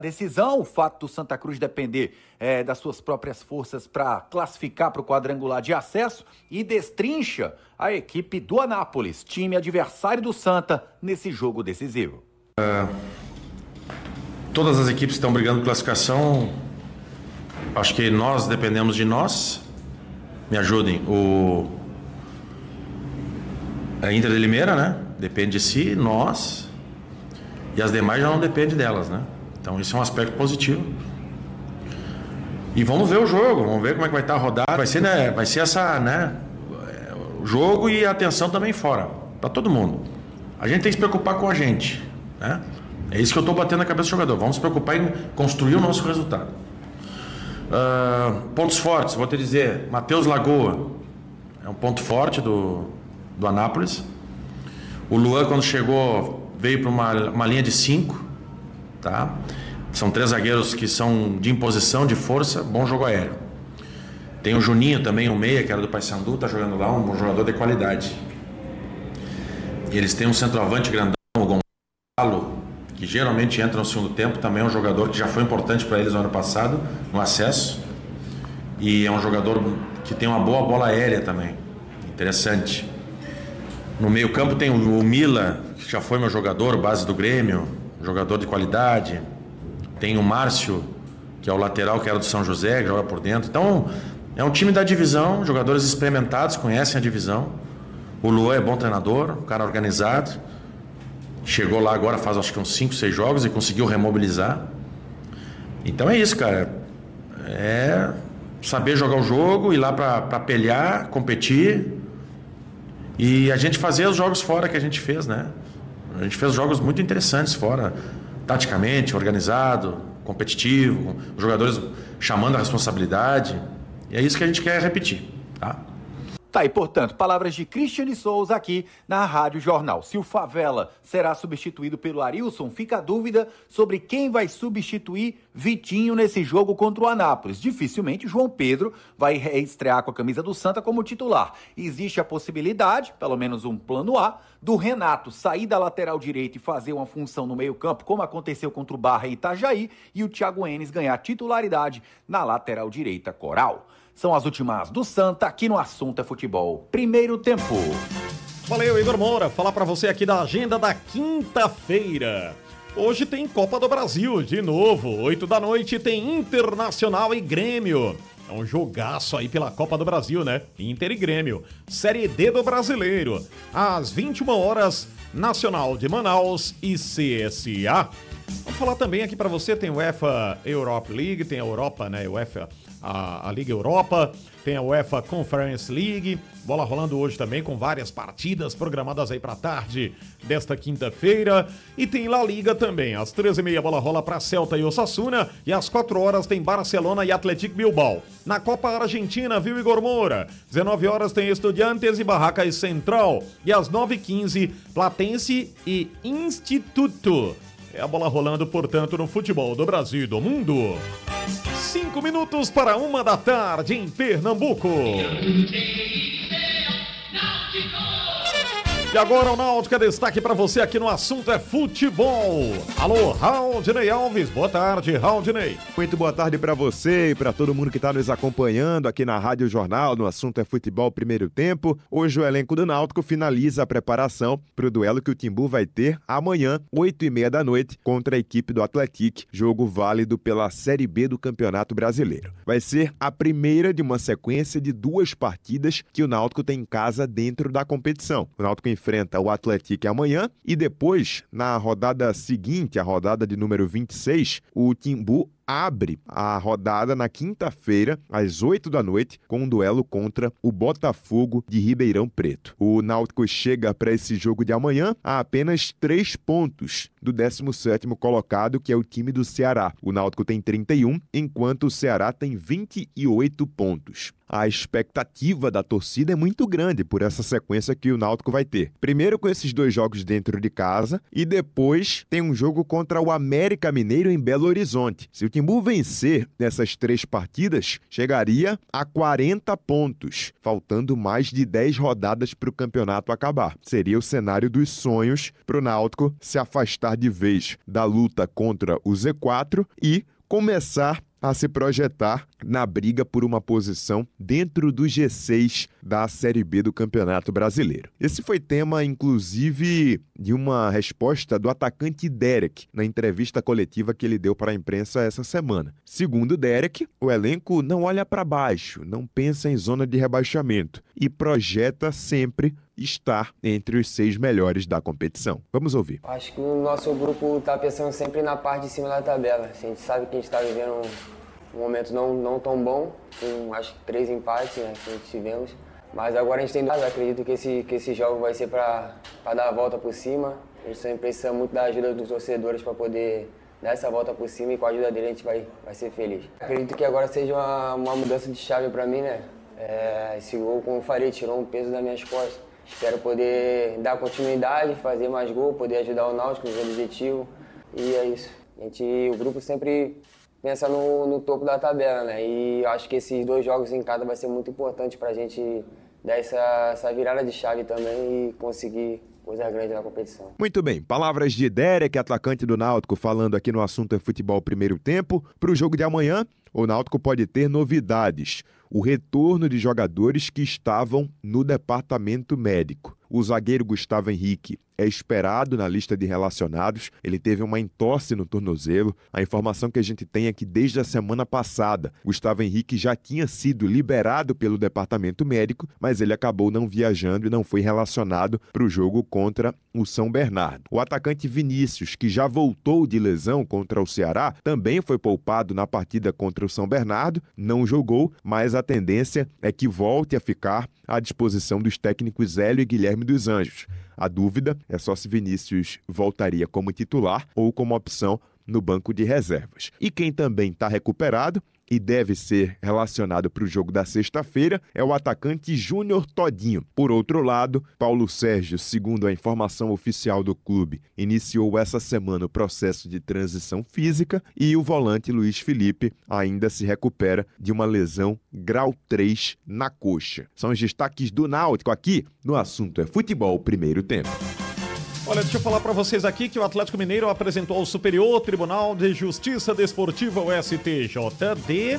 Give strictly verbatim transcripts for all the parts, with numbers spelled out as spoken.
Decisão, o fato do Santa Cruz depender é, das suas próprias forças para classificar para o quadrangular de acesso e destrincha a equipe do Anápolis, time adversário do Santa, nesse jogo decisivo. Uh, todas as equipes estão brigando por classificação. Acho que nós dependemos de nós. Me ajudem. O a Inter de Limeira, né? Depende de si, nós. E as demais já não dependem delas, né? Então isso é um aspecto positivo. E vamos ver o jogo, vamos ver como é que vai estar a rodada. Vai ser, né, vai ser essa, né, o jogo e a atenção também fora, para todo mundo. A gente tem que se preocupar com a gente, né? É isso que eu estou batendo na cabeça do jogador. Vamos se preocupar em construir o nosso resultado. Uh, pontos fortes, vou te dizer, Matheus Lagoa é um ponto forte do, do Anápolis. O Luan, quando chegou, veio para uma, uma linha de cinco. Tá? São três zagueiros que são de imposição, de força, bom jogo aéreo. Tem o Juninho também, o meia, que era do Paysandu, tá jogando lá, um bom jogador de qualidade. E eles têm um centroavante grandão, o Gonçalo, que geralmente entra no segundo tempo, também é um jogador que já foi importante para eles no ano passado, no acesso. E é um jogador que tem uma boa bola aérea também, interessante. No meio campo tem o Mila, que já foi meu jogador, base do Grêmio, jogador de qualidade. Tem o Márcio, que é o lateral, que era do São José, que joga por dentro. Então, é um time da divisão, jogadores experimentados, conhecem a divisão. O Luan é bom treinador, um cara organizado. Chegou lá agora faz acho que uns cinco, seis jogos e conseguiu remobilizar. Então é isso, cara. É saber jogar o jogo, ir lá para pelear, competir. E a gente fazer os jogos fora que a gente fez, né? A gente fez jogos muito interessantes fora, taticamente, organizado, competitivo, os jogadores chamando a responsabilidade. E é isso que a gente quer repetir, tá? Tá, e portanto, palavras de Cristiane Souza aqui na Rádio Jornal. Se o Favela será substituído pelo Arilson, fica a dúvida sobre quem vai substituir Vitinho nesse jogo contra o Anápolis. Dificilmente João Pedro vai reestrear com a camisa do Santa como titular. Existe a possibilidade, pelo menos um plano A, do Renato sair da lateral direita e fazer uma função no meio-campo, como aconteceu contra o Barra e Itajaí, e o Thiago Enes ganhar titularidade na lateral direita coral. São as últimas do Santa aqui no Assunto é Futebol. Primeiro tempo. Valeu, Igor Moura. Falar pra você aqui da agenda da quinta-feira. Hoje tem Copa do Brasil de novo. Oito da noite tem Internacional e Grêmio. É um jogaço aí pela Copa do Brasil, né? Inter e Grêmio. Série D do Brasileiro. Às vinte e uma horas, Nacional de Manaus e C S A. Vamos falar também aqui pra você, tem o UEFA Europa League, tem a Europa, né? UEFA... A, a Liga Europa, tem a UEFA Conference League, bola rolando hoje também com várias partidas programadas aí pra tarde desta quinta-feira, e tem La Liga também, às treze e meia bola rola pra Celta e Osasuna, e às quatro horas tem Barcelona e Atlético Bilbao. Na Copa Argentina, viu, Igor Moura? dezenove horas tem Estudiantes e Barracas Central, e às nove e quinze Platense e Instituto. É a bola rolando, portanto, no futebol do Brasil e do mundo. Cinco minutos para uma da tarde em Pernambuco. E agora o Náutica destaque para você aqui no Assunto é Futebol. Alô, Raudinei Alves. Boa tarde, Raudinei. Muito boa tarde para você e para todo mundo que está nos acompanhando aqui na Rádio Jornal, no Assunto é Futebol Primeiro Tempo. Hoje o elenco do Náutico finaliza a preparação para o duelo que o Timbu vai ter amanhã, oito e meia da noite, contra a equipe do Atlético, jogo válido pela Série B do Campeonato Brasileiro. Vai ser a primeira de uma sequência de duas partidas que o Náutico tem em casa dentro da competição. O Náutico enfrenta o Atlético amanhã e depois, na rodada seguinte, a rodada de número vinte e seis, o Timbu abre a rodada na quinta-feira, às oito da noite, com um duelo contra o Botafogo de Ribeirão Preto. O Náutico chega para esse jogo de amanhã a apenas três pontos do décimo sétimo colocado, que é o time do Ceará. O Náutico tem trinta e um, enquanto o Ceará tem vinte e oito pontos. A expectativa da torcida é muito grande por essa sequência que o Náutico vai ter. Primeiro com esses dois jogos dentro de casa e depois tem um jogo contra o América Mineiro em Belo Horizonte. Se o time Timbu vencer nessas três partidas, chegaria a quarenta pontos, faltando mais de dez rodadas para o campeonato acabar. Seria o cenário dos sonhos para o Náutico se afastar de vez da luta contra o Z quatro e começar a se projetar na briga por uma posição dentro do G seis da Série B do Campeonato Brasileiro. Esse foi tema, inclusive, de uma resposta do atacante Derek na entrevista coletiva que ele deu para a imprensa essa semana. Segundo Derek, o elenco não olha para baixo, não pensa em zona de rebaixamento e projeta sempre estar entre os seis melhores da competição. Vamos ouvir. Acho que o nosso grupo está pensando sempre na parte de cima da tabela. A gente sabe que a gente está vivendo um, um momento não, não tão bom, com acho que três empates, né, que a gente tivemos. Mas agora a gente tem dado, acredito que esse, que esse jogo vai ser para dar a volta por cima. A gente também precisa muito da ajuda dos torcedores para poder dar essa volta por cima e com a ajuda dele a gente vai, vai ser feliz. Acredito que agora seja uma, uma mudança de chave para mim, né? É, esse gol, como eu falei, tirou um peso das minhas costas. Espero poder dar continuidade, fazer mais gol, poder ajudar o Náutico no objetivo. E é isso. A gente, o grupo sempre pensa no, no topo da tabela, né? E acho que esses dois jogos em casa vai ser muito importante para a gente dar essa, essa virada de chave também e conseguir coisa grande na competição. Muito bem, palavras de Derek, atacante do Náutico, falando aqui no assunto é futebol primeiro tempo. Para o jogo de amanhã, o Náutico pode ter novidades. O retorno de jogadores que estavam no departamento médico. O zagueiro Gustavo Henrique é esperado na lista de relacionados. Ele teve uma entorse no tornozelo. A informação que a gente tem é que desde a semana passada, Gustavo Henrique já tinha sido liberado pelo departamento médico, mas ele acabou não viajando e não foi relacionado para o jogo contra o São Bernardo. O atacante Vinícius, que já voltou de lesão contra o Ceará, também foi poupado na partida contra o São Bernardo, não jogou, mas a tendência é que volte a ficar à disposição dos técnicos Hélio e Guilherme dos Anjos. A dúvida é só se Vinícius voltaria como titular ou como opção no banco de reservas. E quem também está recuperado e deve ser relacionado para o jogo da sexta-feira é o atacante Júnior Todinho. Por outro lado, Paulo Sérgio, segundo a informação oficial do clube, iniciou essa semana o processo de transição física e o volante Luiz Felipe ainda se recupera de uma lesão grau três na coxa. São os destaques do Náutico aqui no Assunto é Futebol Primeiro Tempo. Olha, deixa eu falar para vocês aqui que o Atlético Mineiro apresentou ao Superior Tribunal de Justiça Desportiva, o S T J D,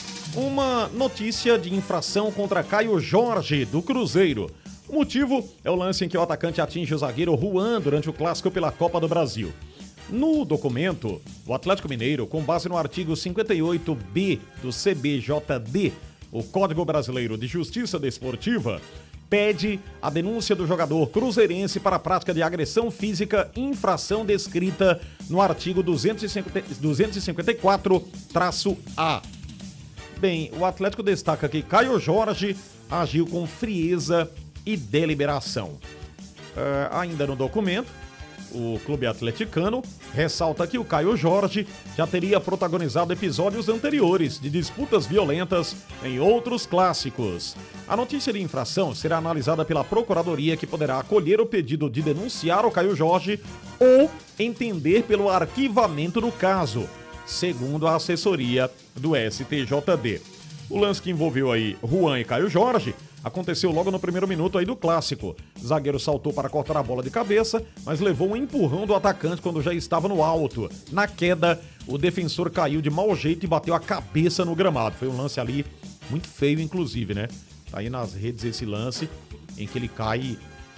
uma notícia de infração contra Caio Jorge, do Cruzeiro. O motivo é o lance em que o atacante atinge o zagueiro Juan durante o Clássico pela Copa do Brasil. No documento, o Atlético Mineiro, com base no artigo cinquenta e oito B do C B J D, o Código Brasileiro de Justiça Desportiva, pede a denúncia do jogador cruzeirense para a prática de agressão física, infração descrita no artigo duzentos e cinquenta e quatro traço A. Bem, o Atlético destaca que Caio Jorge agiu com frieza e deliberação. Uh, ainda no documento, o clube atleticano ressalta que o Caio Jorge já teria protagonizado episódios anteriores de disputas violentas em outros clássicos. A notícia de infração será analisada pela Procuradoria, que poderá acolher o pedido de denunciar o Caio Jorge ou entender pelo arquivamento do caso, segundo a assessoria do S T J D. O lance que envolveu aí Juan e Caio Jorge aconteceu logo no primeiro minuto aí do clássico. O zagueiro saltou para cortar a bola de cabeça, mas levou um empurrão do atacante quando já estava no alto. Na queda, o defensor caiu de mau jeito e bateu a cabeça no gramado. Foi um lance ali muito feio, inclusive, né? Tá aí nas redes esse lance em que ele cai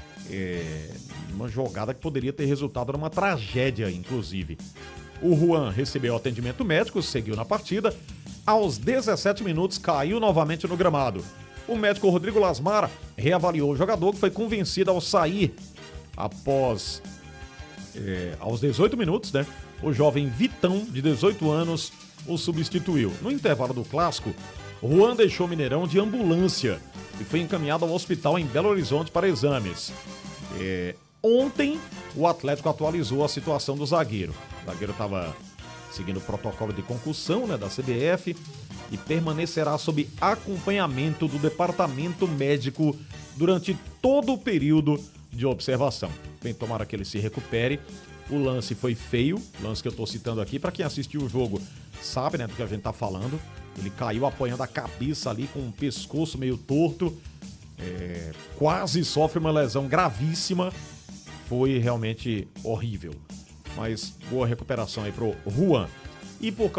é, numa jogada que poderia ter resultado numa tragédia, inclusive. O Juan recebeu atendimento médico, seguiu na partida. Aos dezessete minutos, caiu novamente no gramado. O médico Rodrigo Lasmar reavaliou o jogador, que foi convencido ao sair após, é, aos dezoito minutos, né? O jovem Vitão, de dezoito anos, o substituiu. No intervalo do clássico, Juan deixou o Mineirão de ambulância e foi encaminhado ao hospital em Belo Horizonte para exames. É, ontem, o Atlético atualizou a situação do zagueiro. O zagueiro estava seguindo o protocolo de concussão, né, da C B F, e permanecerá sob acompanhamento do departamento médico durante todo o período de observação. Bem, tomara que ele se recupere O lance foi feio, o lance que eu tô citando aqui. Pra quem assistiu o jogo sabe, né, do que a gente tá falando. Ele caiu apoiando a cabeça ali com o pescoço meio torto. É, quase sofre uma lesão gravíssima. Foi realmente horrível. Mas boa recuperação aí pro Juan. E por causa